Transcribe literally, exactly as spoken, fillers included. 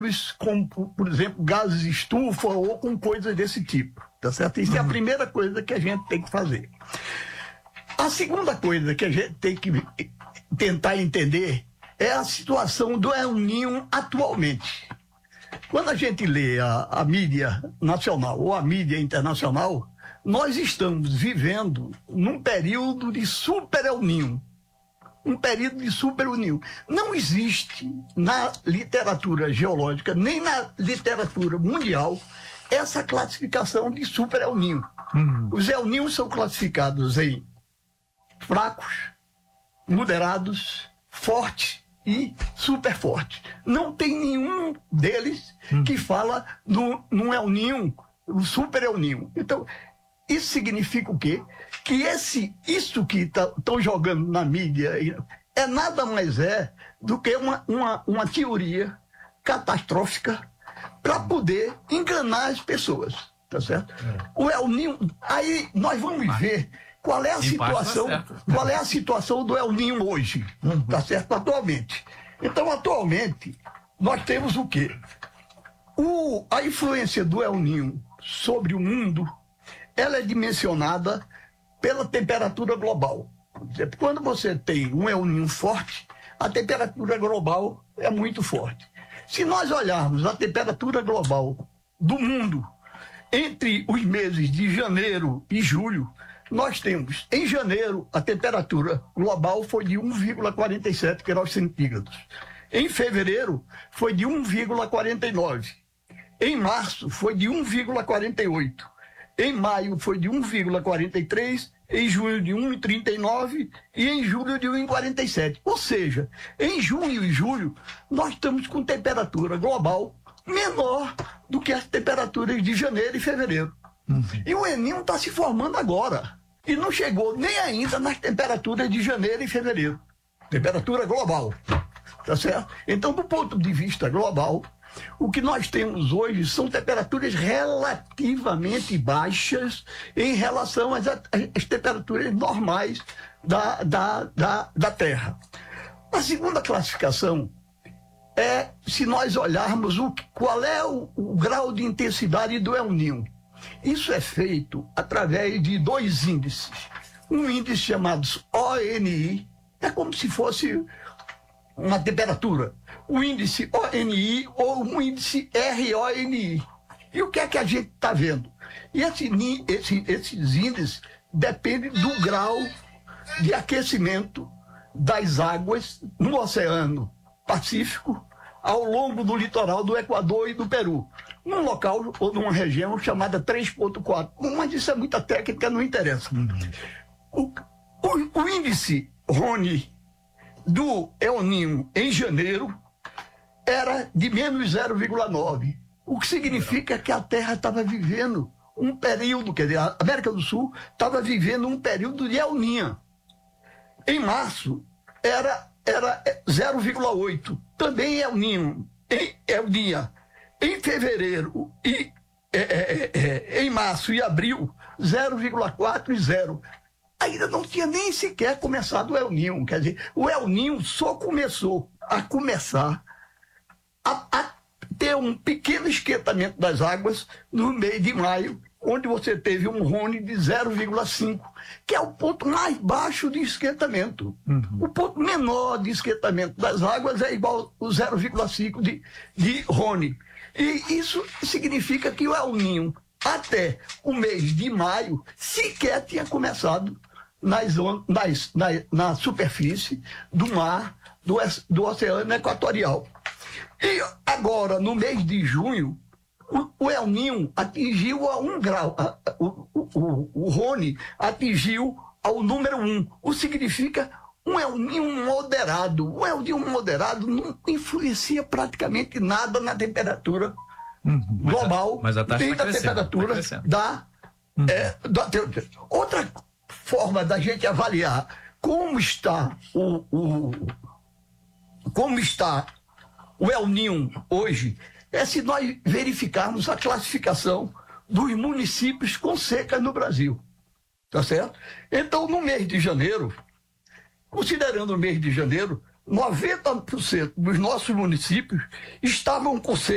como, por exemplo, gases de estufa ou com coisas desse tipo, tá certo? Isso é a primeira coisa que a gente tem que fazer. A segunda coisa que a gente tem que tentar entender é a situação do El Niño atualmente. Quando a gente lê a, a mídia nacional ou a mídia internacional, nós estamos vivendo num período de super El Niño. Um período de super El Niño. Não existe na literatura geológica, nem na literatura mundial, essa classificação de super El Niño. Uhum. Os El Niños são classificados em fracos, moderados, fortes e super fortes. Não tem nenhum deles uhum. que fala no, no El Niño, o super El Niño. Então, isso significa o quê? Que esse, isso que estão tá, jogando na mídia é nada mais é do que uma, uma, uma teoria catastrófica para poder enganar as pessoas, tá certo? É. O El Niño, aí nós vamos ver qual é a situação, qual é a situação do El Niño hoje, uhum. tá certo? Atualmente. Então, atualmente, nós temos o quê? O, a influência do El Niño sobre o mundo, ela é dimensionada pela temperatura global. Quando você tem um El Niño forte, a temperatura global é muito forte. Se nós olharmos a temperatura global do mundo entre os meses de janeiro e julho, nós temos, em janeiro, a temperatura global foi de um vírgula quarenta e sete graus centígrados. Em fevereiro, foi de um vírgula quarenta e nove. Em março, foi de um vírgula quarenta e oito. Em maio foi de um vírgula quarenta e três, em junho de um vírgula trinta e nove e em julho de um vírgula quarenta e sete. Ou seja, em junho e julho nós estamos com temperatura global menor do que as temperaturas de janeiro e fevereiro. Uhum. E o El Niño está se formando agora. E não chegou nem ainda nas temperaturas de janeiro e fevereiro. Temperatura global. Tá certo? Então, do ponto de vista global, o que nós temos hoje são temperaturas relativamente baixas em relação às, às temperaturas normais da, da, da, da Terra. A segunda classificação é se nós olharmos o, qual é o, o grau de intensidade do El Niño. Isso é feito através de dois índices. Um índice chamado O N I, é como se fosse uma temperatura. O índice O N I ou um índice R O N I. E o que é que a gente está vendo? E esse, esse, esses índices dependem do grau de aquecimento das águas no Oceano Pacífico ao longo do litoral do Equador e do Peru, num local ou numa região chamada três ponto quatro. Mas isso é muita técnica, não interessa. O, o, o índice Rony do El Niño em janeiro era de menos zero vírgula nove, o que significa que a Terra estava vivendo um período, quer dizer, a América do Sul estava vivendo um período de El Niño. Em março era, era zero vírgula oito, também El Niño, em El Niño. Em fevereiro e é, é, é, em março e abril, zero vírgula quatro e zero. Ainda não tinha nem sequer começado o El Niño. Quer dizer, o El Niño só começou a começar a, a ter um pequeno esquentamento das águas no mês de maio, onde você teve um Rony de zero vírgula cinco, que é o ponto mais baixo de esquentamento. Uhum. O ponto menor de esquentamento das águas é igual ao zero vírgula cinco de, de Rony. E isso significa que o El Niño, até o mês de maio, sequer tinha começado nas, nas, na, na superfície do mar, do, do Oceano Equatorial. E agora, no mês de junho, o, o El Niño atingiu a um grau, a, a, o, o, o Rony atingiu ao número um, o que significa um El Niño moderado. O El Niño moderado não influencia praticamente nada na temperatura uhum, global, mas a, mas a nem tá na temperatura tá da, uhum. é, da... Outra forma da gente avaliar como está o, o, como está o El Niño hoje é se nós verificarmos a classificação dos municípios com seca no Brasil. Tá certo? Então, no mês de janeiro, considerando o mês de janeiro, noventa por cento dos nossos municípios estavam com seca.